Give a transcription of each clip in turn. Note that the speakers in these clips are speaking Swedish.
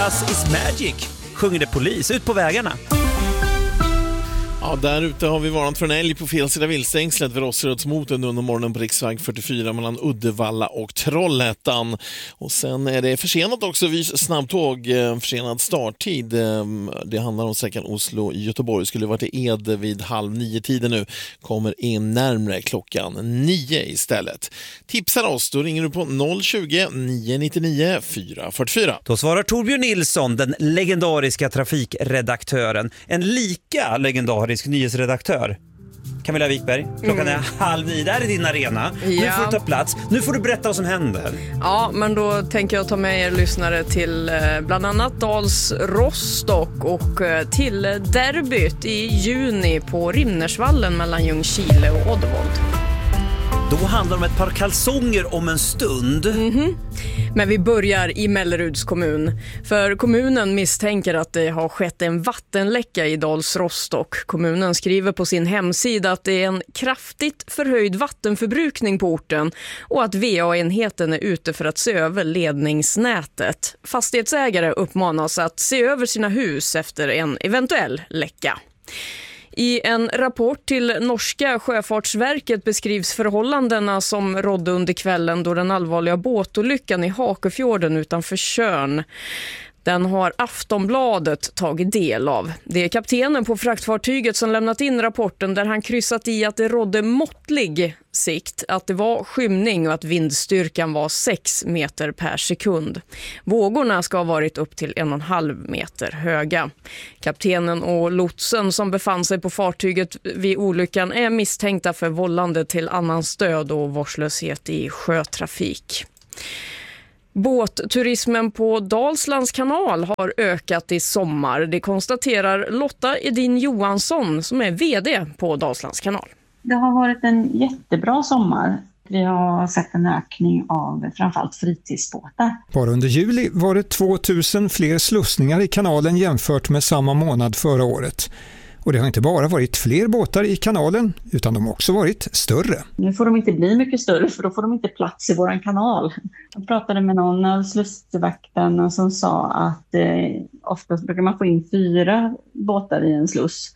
Plus is magic, sjunger det polis ut på vägarna. Ja, där ute har vi varnat för en älg på fel sida viltstängslet vid Rosserödsmoten under morgonen på riksväg 44 mellan Uddevalla och Trollhättan. Och sen är det försenat också vid snabbtåg, försenad starttid. Det handlar om sträckan Oslo-Göteborg. Skulle varit i Ed vid 8:30 nu. Kommer in närmare klockan 9 istället. Tipsar oss, då ringer du på 020-999 444. Då svarar Torbjörn Nilsson, den legendariska trafikredaktören. En lika legendarisk nyhetsredaktör. Camilla Wikberg, klockan är 8:30. Där är din arena. Nu får du ta plats. Nu får du berätta vad som händer. Ja, men då tänker jag ta med er lyssnare till bland annat Dals Rostock och till derbyt i juni på Rimnersvallen mellan Ljungskile och Oddevold. Då handlar det om ett par kalsonger om en stund. Men vi börjar i Melleruds kommun. För kommunen misstänker att det har skett en vattenläcka i Dals Rostock. Kommunen skriver på sin hemsida att det är en kraftigt förhöjd vattenförbrukning på orten och att VA-enheten är ute för att se över ledningsnätet. Fastighetsägare uppmanas att se över sina hus efter en eventuell läcka. I en rapport till norska Sjöfartsverket beskrivs förhållandena som rådde under kvällen då den allvarliga båtolyckan i Hakefjorden utanför Tjörn. Den har Aftonbladet tagit del av. Det är kaptenen på fraktfartyget som lämnat in rapporten där han kryssat i att det rådde måttlig sikt, att det var skymning och att vindstyrkan var 6 meter per sekund. Vågorna ska ha varit upp till 1,5 meter höga. Kaptenen och lotsen som befann sig på fartyget vid olyckan är misstänkta för vållande till annans död och vårdslöshet i sjötrafik. Båtturismen på Dalslands kanal har ökat i sommar. Det konstaterar Lotta Edin Johansson som är vd på Dalslands kanal. Det har varit en jättebra sommar. Vi har sett en ökning av framförallt fritidsbåtar. Bara under juli var det 2000 fler slussningar i kanalen jämfört med samma månad förra året. Och det har inte bara varit fler båtar i kanalen utan de har också varit större. Nu får de inte bli mycket större för då får de inte plats i våran kanal. Jag pratade med någon av slussvakterna som sa att oftast brukar man få in 4 båtar i en sluss.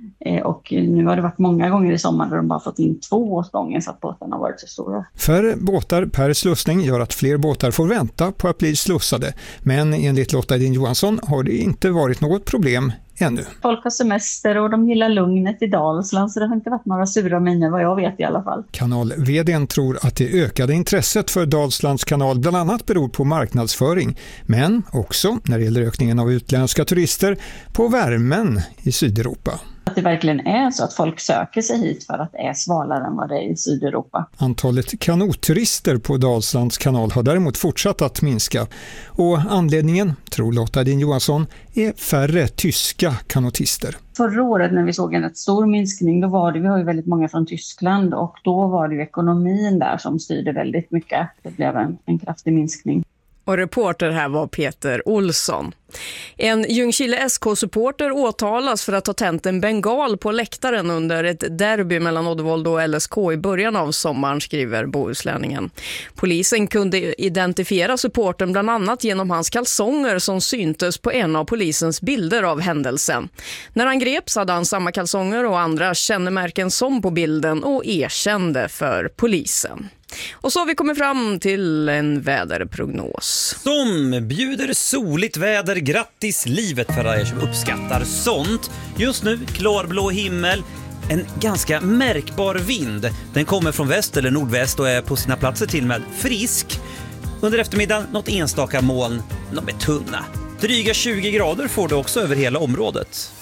Och nu har det varit många gånger i sommar där de bara fått in 2 åt gången så att båtarna har varit så stora. Färre båtar per slussning gör att fler båtar får vänta på att bli slussade. Men enligt Lotta Edin Johansson har det inte varit något problem ännu. Folk har semester och de gillar lugnet i Dalsland så det har inte varit några sura miner vad jag vet i alla fall. Kanal-vdn tror att det ökade intresset för Dalslands kanal bland annat beror på marknadsföring. Men också, när det gäller ökningen av utländska turister, på värmen i Sydeuropa. Att det verkligen är så att folk söker sig hit för att det är svalare än vad det är i Sydeuropa. Antalet kanotturister på Dalslands kanal har däremot fortsatt att minska. Och anledningen, tror Lotta Edin Johansson, är färre tyska kanotister. Förra året när vi såg en stor minskning, då var det, vi har ju väldigt många från Tyskland och då var det ju ekonomin där som styrde väldigt mycket. Det blev en kraftig minskning. Och reporter här var Peter Olsson. En Ljungskile SK-supporter åtalas för att ha tänt en bengal på läktaren under ett derby mellan Oddevold och LSK i början av sommaren, skriver Bohuslänningen. Polisen kunde identifiera supporten bland annat genom hans kalsonger som syntes på en av polisens bilder av händelsen. När han greps hade han samma kalsonger och andra kännemärken som på bilden och erkände för polisen. Och så har vi kommit fram till en väderprognos. Som bjuder soligt väder, grattis livet för er som uppskattar sånt. Just nu klarblå himmel, en ganska märkbar vind. Den kommer från väst eller nordväst och är på sina platser till med frisk. Under eftermiddagen något enstaka moln, de är tunna. Dryga 20 grader får du också över hela området.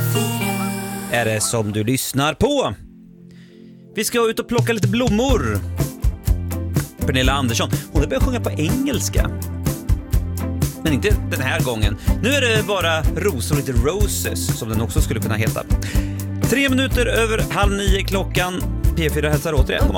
Är det som du lyssnar på? Vi ska ut och plocka lite blommor. Pernilla Andersson, hon har börjat sjunga på engelska. Men inte den här gången. Nu är det bara rosor och lite roses som den också skulle kunna heta. 3 minuter över 8:30 klockan. P4 hälsar återigen.